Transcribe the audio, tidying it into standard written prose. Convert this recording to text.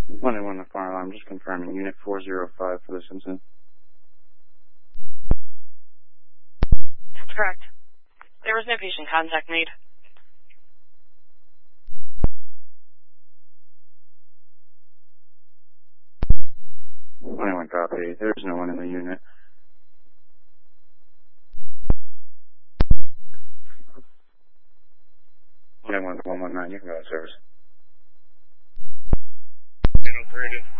181 the fire alarm, just confirming unit 405 for this incident. That's correct. There was no patient contact made. 21 copy. There's no one in the unit. 119, you can go to service. 10-3